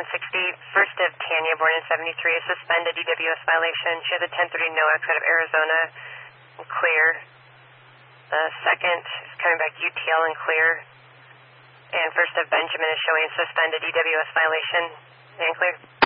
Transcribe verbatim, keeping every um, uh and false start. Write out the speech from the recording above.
ten sixty. First of Tanya, born in seventy-three, a suspended E W S violation. She has a ten thirty NOAX out of Arizona, and clear. The second is coming back U T L and clear. And first of Benjamin is showing suspended E W S violation and clear.